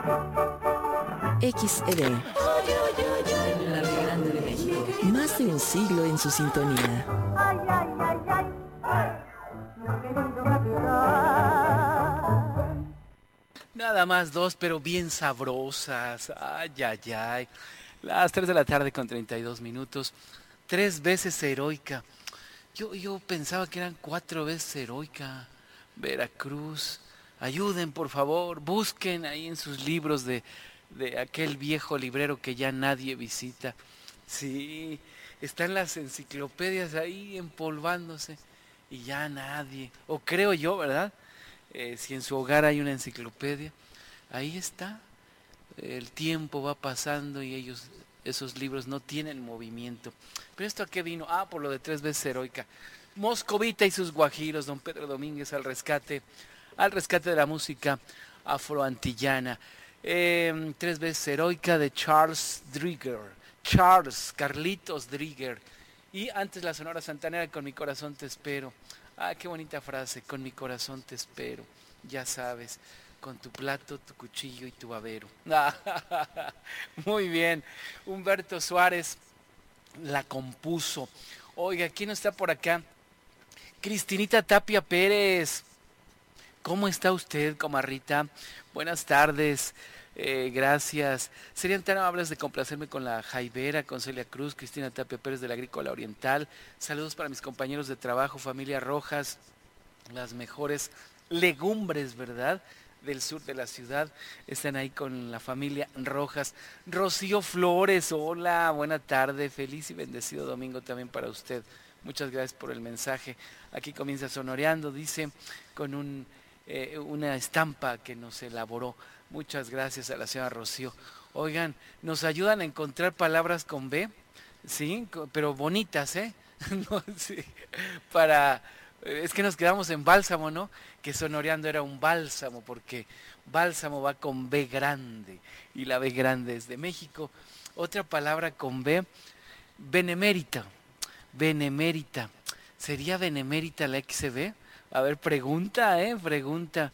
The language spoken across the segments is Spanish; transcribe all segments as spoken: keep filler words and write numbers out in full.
X E D, la B grande de México. Más de un siglo en su sintonía. Ay, ay, ay, ay, ay, no he querido capturar. Nada más dos, pero bien sabrosas. Ay, ay, ay. Las tres de la tarde con treinta y dos minutos. Tres veces heroica. Yo, yo pensaba que eran cuatro veces heroica. Veracruz. Ayuden, por favor. Busquen ahí en sus libros de, de aquel viejo librero que ya nadie visita. Sí, están las enciclopedias ahí empolvándose y ya nadie. O creo yo, ¿verdad? Eh, si en su hogar hay una enciclopedia, ahí está. El tiempo va pasando y ellos, esos libros no tienen movimiento. Pero ¿esto a qué vino? Ah, por lo de tres veces heroica. Moscovita y sus guajiros, don Pedro Domínguez al rescate, al rescate de la música afroantillana. Eh, tres veces heroica de Charles Drigger. Charles, Carlitos Drigger. Y antes la Sonora Santanera, con mi corazón te espero. Ah, qué bonita frase, con mi corazón te espero. Ya sabes, con tu plato, tu cuchillo y tu babero. Muy bien, Humberto Suárez la compuso. Oiga, ¿quién está por acá? Cristinita Tapia Pérez. ¿Cómo está usted, comarrita? Buenas tardes. Eh, gracias. Serían tan amables de complacerme con la Jaibera, con Celia Cruz, Cristina Tapia Pérez de la Agrícola Oriental. Saludos para mis compañeros de trabajo, familia Rojas, las mejores legumbres, ¿verdad?, del sur de la ciudad. Están ahí con la familia Rojas. Rocío Flores, hola, buena tarde, feliz y bendecido domingo también para usted. Muchas gracias por el mensaje. Aquí comienza Sonoreando, dice, con un, eh, una estampa que nos elaboró. Muchas gracias a la señora Rocío. Oigan, ¿nos ayudan a encontrar palabras con B? Sí, pero bonitas, ¿eh? No, sí, para... Es que nos quedamos en bálsamo, ¿no? Que Sonoreando era un bálsamo, porque bálsamo va con B grande, y la B grande es de México. Otra palabra con B, benemérita, benemérita. ¿Sería benemérita la X B? A ver, pregunta, ¿eh? Pregunta,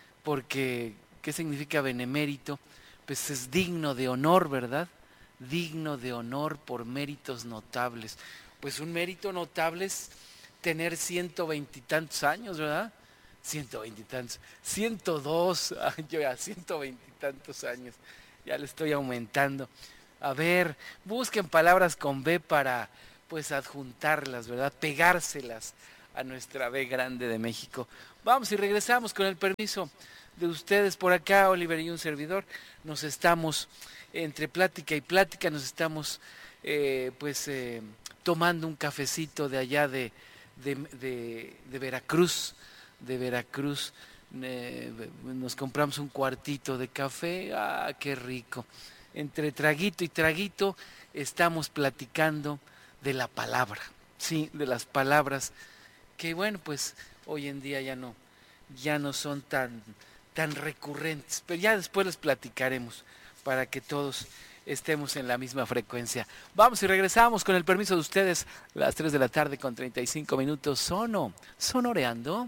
porque ¿qué significa benemérito? Pues es digno de honor, ¿verdad? Digno de honor por méritos notables. Pues un mérito notable es tener ciento veintitantos años, ¿verdad? Ciento veintitantos, ciento dos, yo ya ciento veintitantos años, ya le estoy aumentando. A ver, busquen palabras con B para, pues, adjuntarlas, ¿verdad? Pegárselas a nuestra B grande de México. Vamos y regresamos con el permiso de ustedes por acá, Oliver y un servidor. Nos estamos, entre plática y plática, nos estamos, eh, pues, eh, tomando un cafecito de allá de De, de, de Veracruz, de Veracruz, eh, nos compramos un cuartito de café, ah, qué rico. Entre traguito y traguito estamos platicando de la palabra, sí, de las palabras que, bueno, pues hoy en día ya no, ya no son tan, tan recurrentes, pero ya después les platicaremos para que todos estemos en la misma frecuencia. Vamos y regresamos con el permiso de ustedes, las tres de la tarde con treinta y cinco minutos. Sono, sonoreando.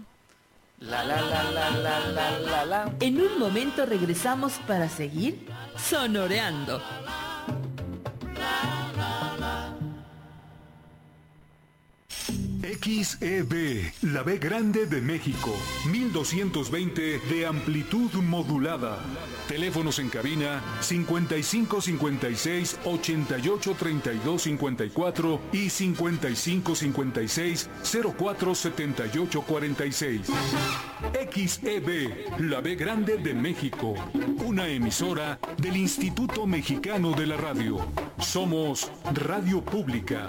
La la la la la la la la. En un momento regresamos para seguir sonoreando. X E B, la B grande de México, mil doscientos veinte de amplitud modulada. Teléfonos en cabina cincuenta y cinco cincuenta y seis ochenta y ocho treinta y dos cincuenta y cuatro y cincuenta y cinco cincuenta y seis cero cuatro setenta y ocho cuarenta y seis. X E B, la B grande de México, una emisora del Instituto Mexicano de la Radio. Somos Radio Pública.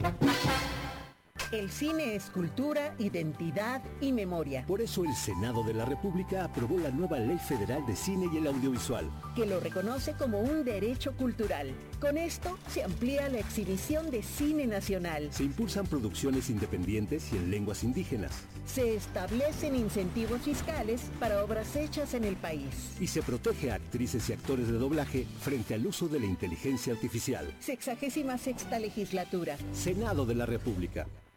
El cine es cultura, identidad y memoria. Por eso el Senado de la República aprobó la nueva Ley Federal de Cine y el Audiovisual, que lo reconoce como un derecho cultural. Con esto se amplía la exhibición de cine nacional. Se impulsan producciones independientes y en lenguas indígenas. Se establecen incentivos fiscales para obras hechas en el país. Y se protege a actrices y actores de doblaje frente al uso de la inteligencia artificial. Sexagésima sexta legislatura. Senado de la República.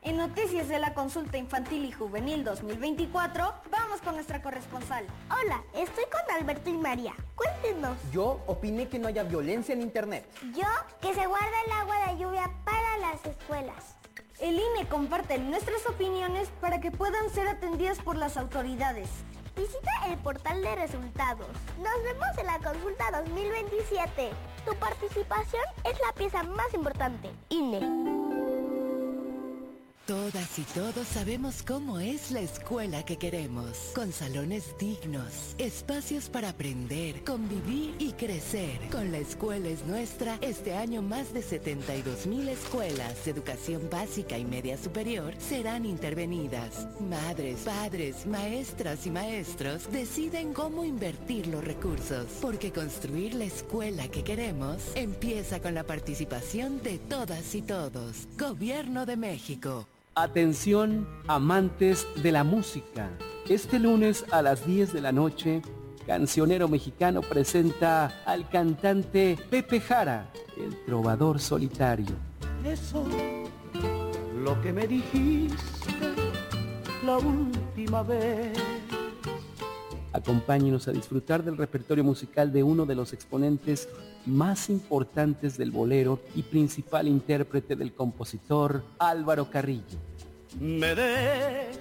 En Noticias de la Consulta Infantil y Juvenil dos mil veinticuatro, vamos con nuestra corresponsal. Hola, estoy con Alberto y María. Cuéntenos. Yo opiné que no haya violencia en internet. Yo, que se guarda el agua de lluvia para las escuelas. El I N E comparte nuestras opiniones para que puedan ser atendidas por las autoridades. Visita el portal de resultados. Nos vemos en la consulta dos mil veintisiete. Tu participación es la pieza más importante. I N E. Todas y todos sabemos cómo es la escuela que queremos, con salones dignos, espacios para aprender, convivir y crecer. Con La Escuela es Nuestra, este año más de setenta y dos mil escuelas de educación básica y media superior serán intervenidas. Madres, padres, maestras y maestros deciden cómo invertir los recursos, porque construir la escuela que queremos empieza con la participación de todas y todos. Gobierno de México. Atención, amantes de la música. Este lunes a las diez de la noche, Cancionero Mexicano presenta al cantante Pepe Jara, el trovador solitario. Eso, lo que me dijiste la última vez. Acompáñenos a disfrutar del repertorio musical de uno de los exponentes más importantes del bolero y principal intérprete del compositor Álvaro Carrillo. Me dejas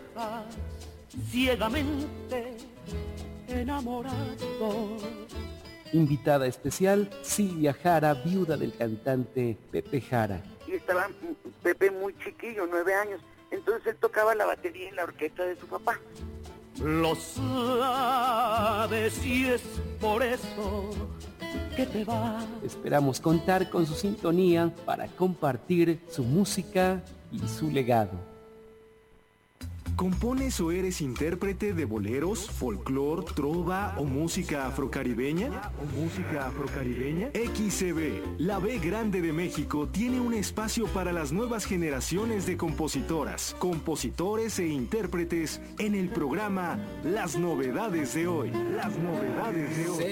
ciegamente enamorado. Invitada especial, Silvia Jara, viuda del cantante Pepe Jara. Y estaba Pepe muy chiquillo, nueve años, entonces él tocaba la batería en la orquesta de su papá. Lo sabes y es por eso que te vas. Esperamos contar con su sintonía para compartir su música y su legado. ¿Compones o eres intérprete de boleros, folclor, trova o música afrocaribeña? ¿O música afrocaribeña? X C B, la B grande de México, tiene un espacio para las nuevas generaciones de compositoras, compositores e intérpretes en el programa Las Novedades de Hoy. Las Novedades de Hoy.